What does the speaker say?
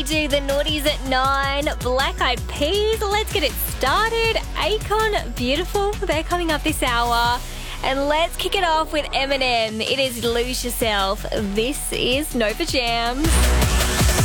Do the naughties at 9, Black Eyed Peas. Let's get it started. Akon, Beautiful. They're coming up this hour. And let's kick it off with Eminem. It is Lose Yourself. This is Nova Jams.